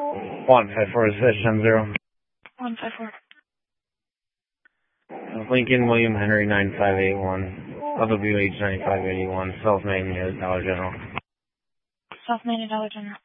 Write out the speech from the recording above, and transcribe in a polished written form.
154 is 10-0. 154. Lincoln William Henry 9581. LWH 9581. South Main, Dollar General. South Main, Dollar General.